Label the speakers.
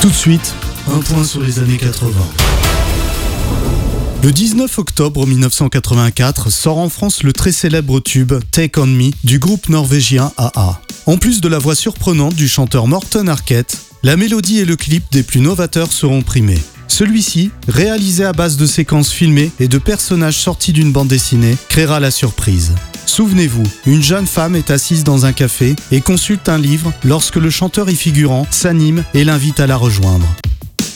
Speaker 1: Tout de suite, un point sur les années 80. Le 19 octobre 1984 sort en France le très célèbre tube Take On Me du groupe norvégien a-ha. En plus de la voix surprenante du chanteur Morten Harket, la mélodie et le clip des plus novateurs seront primés. Celui-ci, réalisé à base de séquences filmées et de personnages sortis d'une bande dessinée, créera la surprise. Souvenez-vous, une jeune femme est assise dans un café et consulte un livre lorsque le chanteur y figurant s'anime et l'invite à la rejoindre.